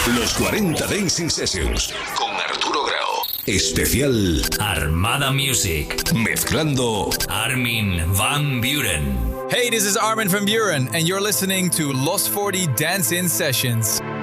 Los 40 Dancing Sessions con Arturo Grau. Especial Armada Music. Mezclando Armin van Buuren. Hey, this is Armin van Buuren, and you're listening to Los 40 Dance-In Sessions.